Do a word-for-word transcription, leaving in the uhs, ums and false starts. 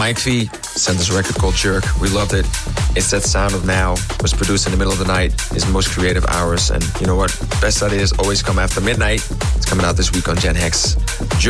Mike V sent us a record called Jerk. We loved it. It's that sound of now. It was produced in the middle of the night. His most creative hours. And you know what? Best ideas always come after midnight. It's coming out this week on Gen Hex. Jerk.